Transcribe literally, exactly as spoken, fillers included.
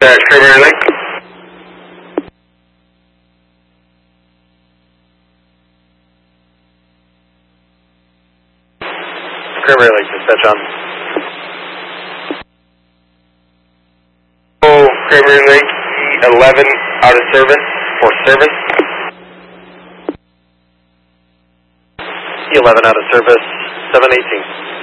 uh, Cranberry Lake. Cranberry Lake, dispatch on. Oh, Cranberry Lake, E eleven out of service for service. E eleven out of service, seven eighteen.